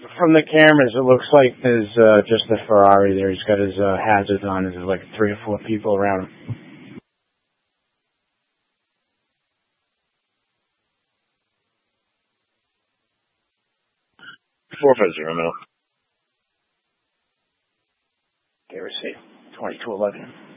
From the cameras, it looks like there's just a Ferrari there. He's got his hazards on. There's like 3 or 4 people around him. 450 middle. Okay, receive. 2211.